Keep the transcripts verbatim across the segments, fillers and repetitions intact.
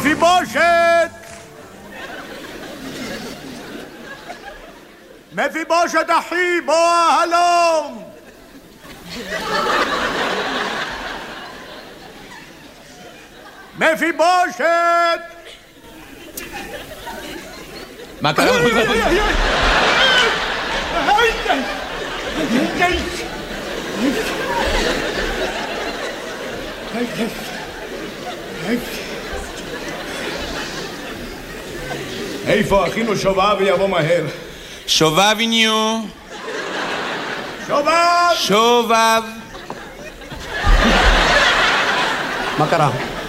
מפיבושת! מפיבושת אחי, בוא הלום! מפיבושת! מה קרה? איפה אחינו שובב יבוא מהר? שובב איניו. שובב! שובב. מה קרה?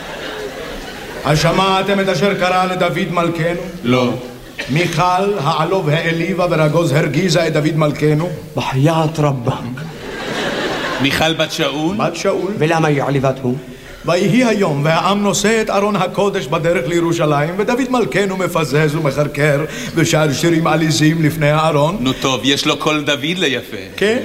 השמעתם את אשר קרה לדוד מלכנו? לא. מיכל העלוב העליבה ורגוז הרגיזה את דוד מלכנו? בחיית רבה. מיכל בת שאול? בת שאול. ולמה היא עליבתו? ויהי היום והעם נושא את ארון הקודש בדרך לירושלים ודוד מלכנו מפזז ומחרקר ושר שירים עליזים לפני הארון. נו טוב, יש לו קול דוד ליפה. כן?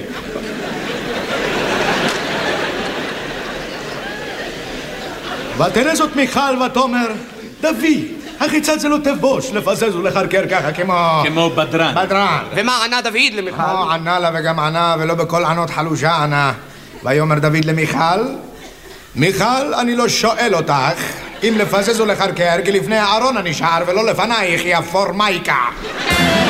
ותראה זאת מיכל ותאמר דוד, החיצת זה לא תבוש לפזז ולחרקר ככה כמו... כמו בדרן. בדרן. ומה ענה דוד למיכל? לא ענה לה וגם ענה ולא בכל ענות חלושה ענה. ויאמר דוד למיכל, מיכל, אני לא שואל אותך אם לפזז ולחרקר כי לפני הארון אני שר ולא לפנייך יא פורמייקה.